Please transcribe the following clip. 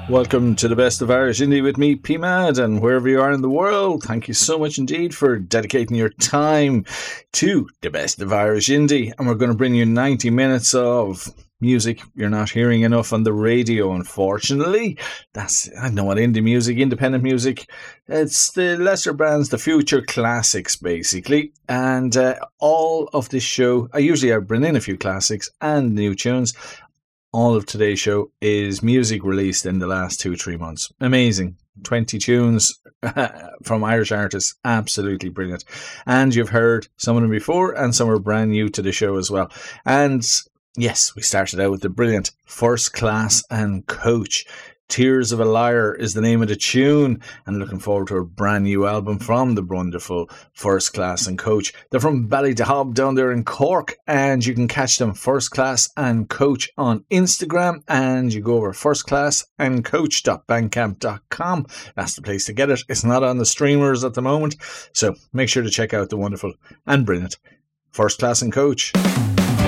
Welcome to the Best of Irish Indie with me, PMAD, and wherever you are in the world, thank you so much indeed for dedicating your time to the Best of Irish Indie. And we're going to bring you 90 minutes of music you're not hearing enough on the radio, unfortunately. I know what indie music, independent music, it's the lesser bands, the future classics, basically. And all of this show, I bring in a few classics and new tunes. All of today's show is music released in the last 2-3 months. Amazing. 20 tunes from Irish artists. Absolutely brilliant. And you've heard some of them before, and some are brand new to the show as well. And yes, we started out with the brilliant First Class and Coach. Tears of a Liar is the name of the tune, and looking forward to a brand new album from the wonderful First Class and Coach. They're from Ballydehob down there in Cork, and you can catch them First Class and Coach on Instagram, and you go over firstclassandcoach.bandcamp.com. That's the place to get it. It's not on the streamers at the moment, so make sure to check out the wonderful and brilliant First Class and Coach.